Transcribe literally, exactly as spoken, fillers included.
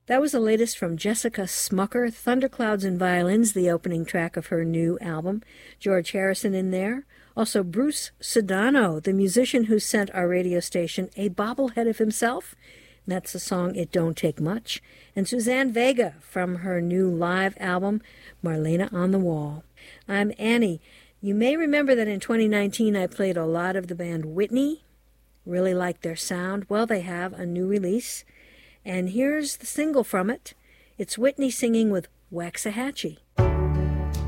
That was the latest from Jessica Smucker, Thunderclouds and Violins, the opening track of her new album. George Harrison in there. Also Bruce Sedano, the musician who sent our radio station a bobblehead of himself. And that's the song It Don't Take Much. And Suzanne Vega from her new live album, Marlena on the Wall. I'm Annie. You may remember that in twenty nineteen I played a lot of the band Whitney. Really liked their sound. Well, they have a new release. And here's the single from it. It's Whitney singing with Waxahachie.